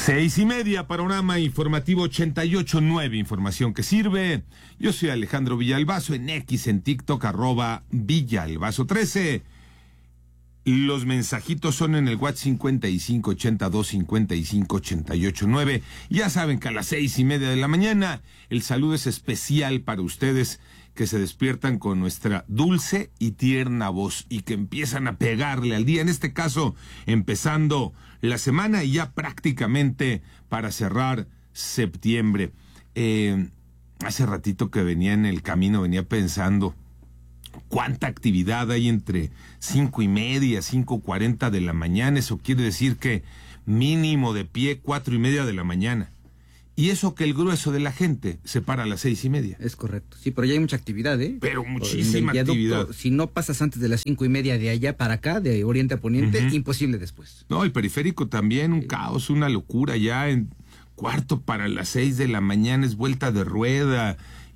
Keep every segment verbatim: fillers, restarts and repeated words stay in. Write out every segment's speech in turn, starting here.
Seis y media, panorama informativo ochenta y ocho punto nueve, información que sirve. Yo soy Alejandro Villalbazo, en X, en TikTok, arroba Villalbazo trece. Los mensajitos son en el WhatsApp cincuenta y cinco ochenta y dos cincuenta y cinco ochenta y ocho nueve. Ya saben que a las seis y media de la mañana el saludo es especial para ustedes que se despiertan con nuestra dulce y tierna voz y que empiezan a pegarle al día, en este caso empezando la semana y ya prácticamente para cerrar septiembre. Eh, hace ratito que venía en el camino, venía pensando cuánta actividad hay entre cinco y media, cinco cuarenta de la mañana. Eso quiere decir que mínimo de pie cuatro y media de la mañana. Y eso que el grueso de la gente se para a las seis y media. Es correcto, sí, pero ya hay mucha actividad, ¿eh? Pero muchísima viaducto, actividad. Si no pasas antes de las cinco y media de allá para acá, de oriente a poniente, uh-huh. imposible después. No, el periférico también, un sí. caos, una locura. Ya en cuarto para las seis de la mañana es vuelta de rueda.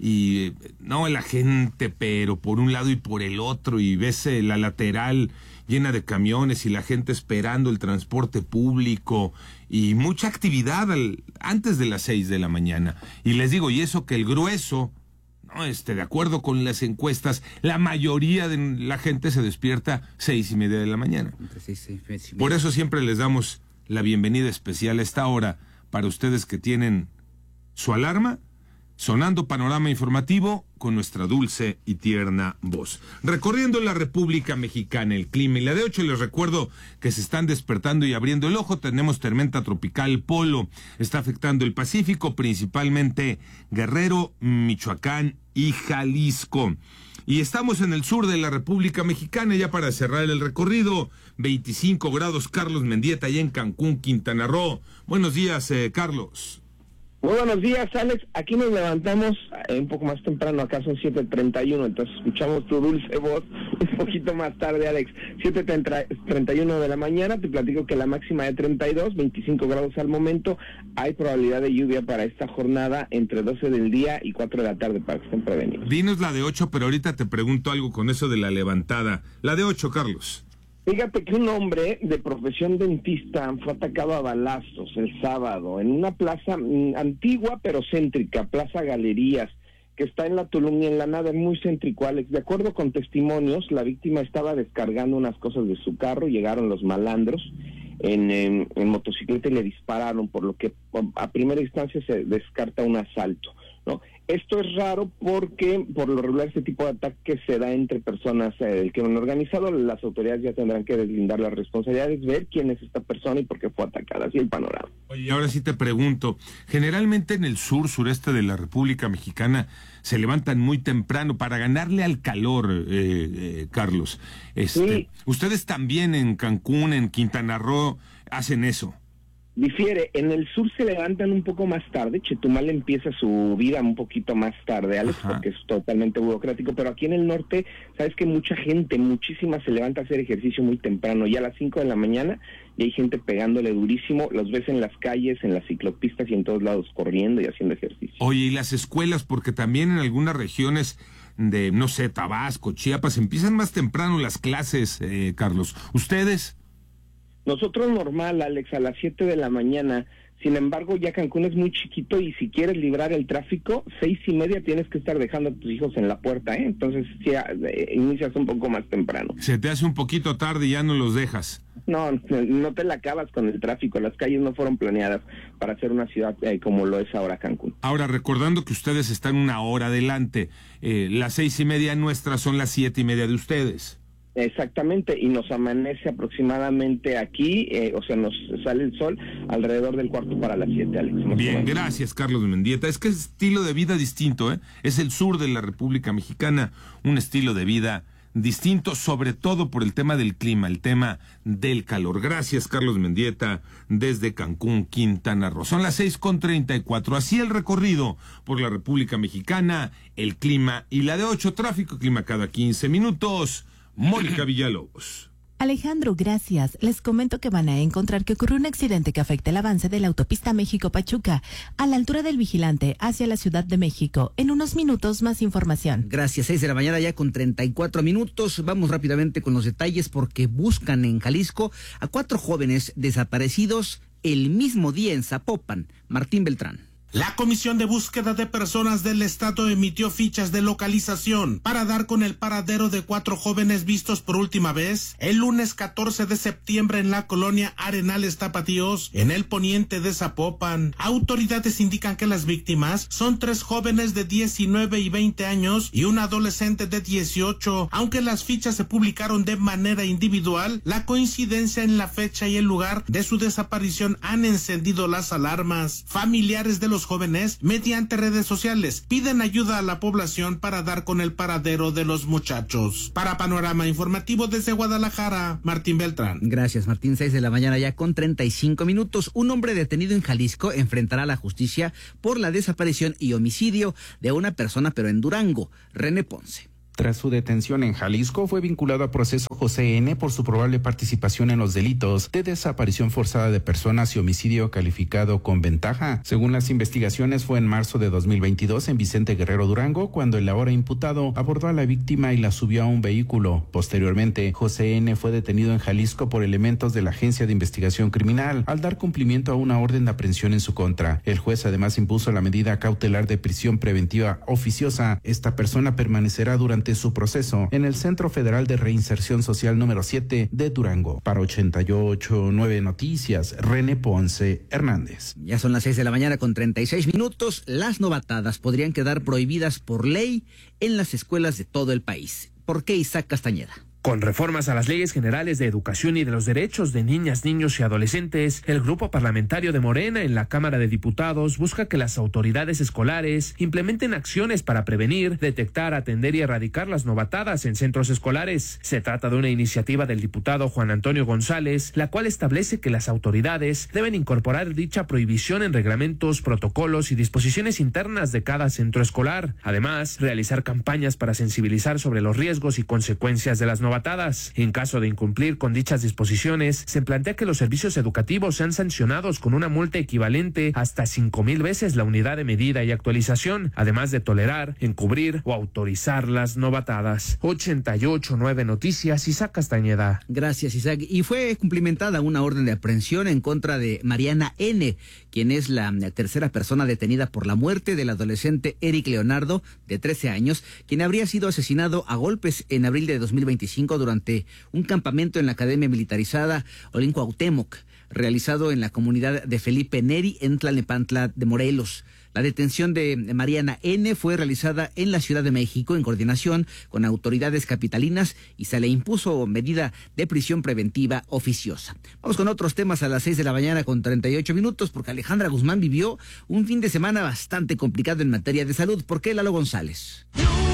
Y no, la gente, pero por un lado y por el otro, y ves eh, la lateral llena de camiones y la gente esperando el transporte público y mucha actividad al, antes de las seis de la mañana. Y les digo, y eso que el grueso, no, este, de acuerdo con las encuestas, la mayoría de la gente se despierta seis y media de la mañana. Sí, sí, sí, sí. Por eso siempre les damos la bienvenida especial a esta hora para ustedes que tienen su alarma sonando panorama informativo con nuestra dulce y tierna voz. Recorriendo la República Mexicana, el clima y la de ocho, les recuerdo que se están despertando y abriendo el ojo. Tenemos tormenta tropical Polo, está afectando el Pacífico, principalmente Guerrero, Michoacán y Jalisco. Y estamos en el sur de la República Mexicana, ya para cerrar el recorrido, veinticinco grados, Carlos Mendieta, allá en Cancún, Quintana Roo. Buenos días, eh, Carlos. Muy buenos días, Alex. Aquí nos levantamos eh, un poco más temprano, acá son siete treinta y uno, entonces escuchamos tu dulce voz un poquito más tarde, Alex. siete treinta y uno de la mañana, te platico que la máxima de treinta y dos, veinticinco grados al momento. Hay probabilidad de lluvia para esta jornada entre doce del día y cuatro de la tarde, para que estén prevenidos. Dinos la de ocho, pero ahorita te pregunto algo con eso de la levantada. La de ocho, Carlos. Fíjate que un hombre de profesión dentista fue atacado a balazos el sábado en una plaza mm, antigua pero céntrica, Plaza Galerías, que está en la Tulum y en la nada, muy céntrico, Alex. De acuerdo con testimonios, la víctima estaba descargando unas cosas de su carro, llegaron los malandros en, en, en motocicleta y le dispararon, por lo que a primera instancia se descarta un asalto, ¿no? Esto es raro porque por lo regular este tipo de ataques se da entre personas eh, del crimen organizado. Las autoridades ya tendrán que deslindar las responsabilidades, ver quién es esta persona y por qué fue atacada, así el panorama. Oye, ahora sí te pregunto, generalmente en el sur, sureste de la República Mexicana se levantan muy temprano para ganarle al calor, eh, eh, Carlos. Este, sí. Ustedes también en Cancún, en Quintana Roo, hacen eso. Difiere, en el sur se levantan un poco más tarde, Chetumal empieza su vida un poquito más tarde, Alex, Ajá. porque es totalmente burocrático, pero aquí en el norte, sabes que mucha gente, muchísima se levanta a hacer ejercicio muy temprano, ya a las cinco de la mañana, y hay gente pegándole durísimo, los ves en las calles, en las ciclopistas y en todos lados corriendo y haciendo ejercicio. Oye, y las escuelas, porque también en algunas regiones de, no sé, Tabasco, Chiapas, empiezan más temprano las clases, eh, Carlos, ¿ustedes? Nosotros normal, Alex, a las siete de la mañana. Sin embargo, ya Cancún es muy chiquito y si quieres librar el tráfico, seis y media tienes que estar dejando a tus hijos en la puerta, ¿eh? Entonces, sí, eh, inicias un poco más temprano. Se te hace un poquito tarde y ya no los dejas. No, no te la acabas con el tráfico. Las calles no fueron planeadas para ser una ciudad eh, como lo es ahora Cancún. Ahora, recordando que ustedes están una hora adelante, eh, las seis y media nuestras son las siete y media de ustedes. Exactamente, y nos amanece aproximadamente aquí, eh, o sea, nos sale el sol alrededor del cuarto para las siete, Alex. Bien, gracias, Carlos Mendieta. Es que es estilo de vida distinto, ¿eh? Es el sur de la República Mexicana, un estilo de vida distinto, sobre todo por el tema del clima, el tema del calor. Gracias, Carlos Mendieta, desde Cancún, Quintana Roo. Son las seis con treinta y cuatro. Así el recorrido por la República Mexicana, el clima y la de ocho, tráfico, clima cada quince minutos. Mónica Villalobos. Alejandro, gracias. Les comento que van a encontrar que ocurrió un accidente que afecta el avance de la autopista México-Pachuca a la altura del Vigilante hacia la Ciudad de México. En unos minutos más información. Gracias, seis de la mañana ya con treinta y cuatro minutos. Vamos rápidamente con los detalles porque buscan en Jalisco a cuatro jóvenes desaparecidos el mismo día en Zapopan. Martín Beltrán. La Comisión de Búsqueda de Personas del Estado emitió fichas de localización para dar con el paradero de cuatro jóvenes vistos por última vez el lunes catorce de septiembre en la colonia Arenales Tapatíos, en el poniente de Zapopan. Autoridades indican que las víctimas son tres jóvenes de diecinueve y veinte años y un adolescente de dieciocho. Aunque las fichas se publicaron de manera individual, la coincidencia en la fecha y el lugar de su desaparición han encendido las alarmas. Familiares de los jóvenes, mediante redes sociales, piden ayuda a la población para dar con el paradero de los muchachos. Para Panorama Informativo desde Guadalajara, Martín Beltrán. Gracias, Martín. Seis de la mañana ya con treinta y cinco minutos. Un hombre detenido en Jalisco enfrentará a la justicia por la desaparición y homicidio de una persona, pero en Durango. René Ponce. Tras su detención en Jalisco, fue vinculado a proceso José N. por su probable participación en los delitos de desaparición forzada de personas y homicidio calificado con ventaja. Según las investigaciones, fue en marzo de dos mil veintidós en Vicente Guerrero, Durango, cuando el ahora imputado abordó a la víctima y la subió a un vehículo. Posteriormente, José N. fue detenido en Jalisco por elementos de la Agencia de Investigación Criminal al dar cumplimiento a una orden de aprehensión en su contra. El juez además impuso la medida cautelar de prisión preventiva oficiosa. Esta persona permanecerá durante su proceso en el Centro Federal de Reinserción Social número siete de Durango. Para ochenta y ocho punto nueve Noticias, René Ponce Hernández. Ya son las seis de la mañana con treinta y seis minutos. Las novatadas podrían quedar prohibidas por ley en las escuelas de todo el país. ¿Por qué, Isaac Castañeda? Con reformas a las leyes generales de educación y de los derechos de niñas, niños y adolescentes, el grupo parlamentario de Morena en la Cámara de Diputados busca que las autoridades escolares implementen acciones para prevenir, detectar, atender y erradicar las novatadas en centros escolares. Se trata de una iniciativa del diputado Juan Antonio González, la cual establece que las autoridades deben incorporar dicha prohibición en reglamentos, protocolos y disposiciones internas de cada centro escolar. Además, realizar campañas para sensibilizar sobre los riesgos y consecuencias de las novatadas. En caso de incumplir con dichas disposiciones, se plantea que los servicios educativos sean sancionados con una multa equivalente hasta cinco mil veces la unidad de medida y actualización, además de tolerar, encubrir o autorizar las novatadas. ochenta y ocho punto nueve Noticias, Isaac Castañeda. Gracias, Isaac. Y fue cumplimentada una orden de aprehensión en contra de Mariana N., quien es la tercera persona detenida por la muerte del adolescente Eric Leonardo, de trece años, quien habría sido asesinado a golpes en abril de dos mil veinticinco durante un campamento en la Academia Militarizada Olin Cuauhtémoc, realizado en la comunidad de Felipe Neri en Tlalnepantla de Morelos. La detención de Mariana N. fue realizada en la Ciudad de México en coordinación con autoridades capitalinas y se le impuso medida de prisión preventiva oficiosa. Vamos con otros temas a las seis de la mañana con treinta y ocho minutos, porque Alejandra Guzmán vivió un fin de semana bastante complicado en materia de salud. ¿Por qué, Lalo González?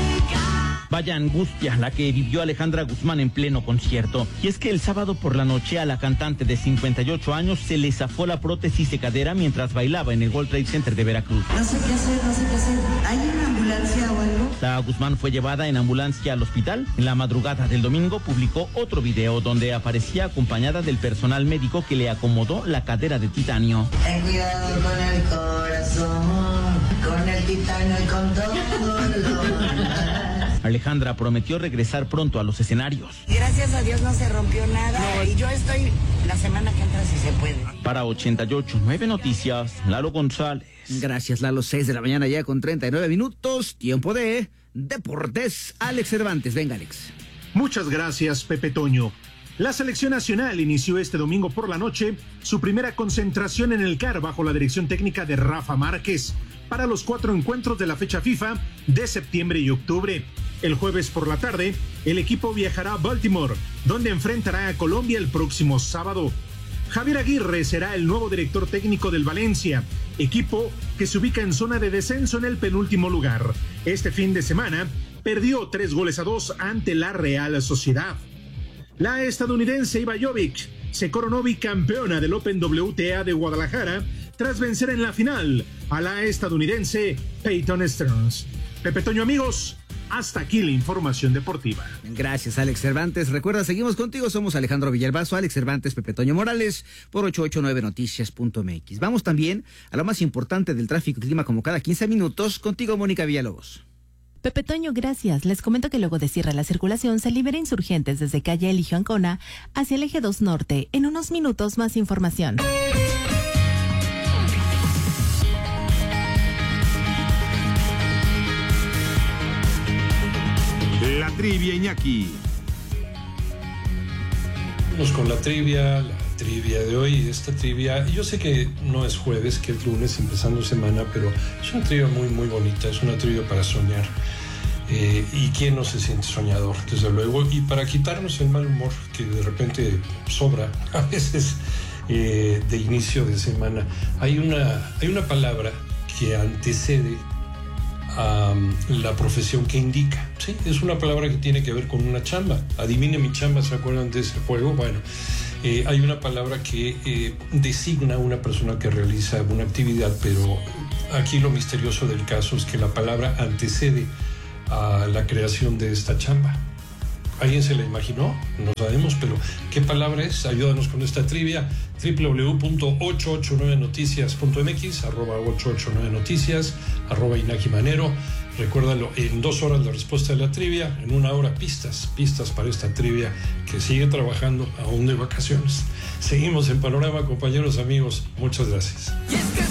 Vaya angustia la que vivió Alejandra Guzmán en pleno concierto. Y es que el sábado por la noche a la cantante de cincuenta y ocho años se le zafó la prótesis de cadera mientras bailaba en el World Trade Center de Veracruz. No sé qué hacer, no sé qué hacer. ¿Hay una ambulancia o algo? La Guzmán fue llevada en ambulancia al hospital. En la madrugada del domingo publicó otro video donde aparecía acompañada del personal médico que le acomodó la cadera de titanio. Ten cuidado con el corazón, con el titanio y con todo lo... Alejandra prometió regresar pronto a los escenarios. Gracias a Dios no se rompió nada y yo estoy la semana que entra si se puede. Para ochenta y ocho punto nueve Noticias, Lalo González. Gracias, Lalo. Seis de la mañana ya con treinta y nueve minutos. Tiempo de Deportes. Alex Cervantes. Venga, Alex. Muchas gracias, Pepe Toño. La selección nacional inició este domingo por la noche su primera concentración en el C A R bajo la dirección técnica de Rafa Márquez para los cuatro encuentros de la fecha FIFA de septiembre y octubre. El jueves por la tarde, el equipo viajará a Baltimore, donde enfrentará a Colombia el próximo sábado. Javier Aguirre será el nuevo director técnico del Valencia, equipo que se ubica en zona de descenso en el penúltimo lugar. Este fin de semana perdió tres goles a dos ante la Real Sociedad. La estadounidense Iva Jovic se coronó bicampeona del Open W T A de Guadalajara tras vencer en la final a la estadounidense Peyton Stearns. Pepe Toño, amigos, hasta aquí la información deportiva. Gracias, Alex Cervantes. Recuerda, seguimos contigo, somos Alejandro Villalbazo, Alex Cervantes, Pepe Toño Morales, por ochenta y ocho punto nueve noticias punto m x. Vamos también a lo más importante del tráfico y clima como cada quince minutos. Contigo, Mónica Villalobos. Pepe Toño, gracias. Les comento que luego de cierre la circulación se libera Insurgentes desde calle Eligio Ancona hacia el eje dos Norte. En unos minutos más información. La trivia, Iñaki. Vamos con la trivia, la trivia de hoy. Esta trivia, yo sé que no es jueves, que es lunes empezando semana, pero es una trivia muy, muy bonita. Es una trivia para soñar. Eh, y quién no se siente soñador, desde luego, y para quitarnos el mal humor que de repente sobra a veces eh, de inicio de semana. Hay una, hay una palabra que antecede a um, la profesión que indica, ¿sí? Es una palabra que tiene que ver con una chamba. Adivine mi chamba, ¿se acuerdan de ese juego? Bueno, eh, hay una palabra que eh, designa a una persona que realiza una actividad, pero aquí lo misterioso del caso es que la palabra antecede a la creación de esta chamba. ¿Alguien se la imaginó? No sabemos, pero ¿qué palabra es? Ayúdanos con esta trivia. doble u doble u doble u punto ocho ocho nueve noticias punto m x, arroba ocho ocho nueve noticias, arroba Iñaki Manero. Recuérdalo, en dos horas la respuesta de la trivia, en una hora pistas, pistas para esta trivia que sigue trabajando aún de vacaciones. Seguimos en Panorama, compañeros, amigos. Muchas gracias.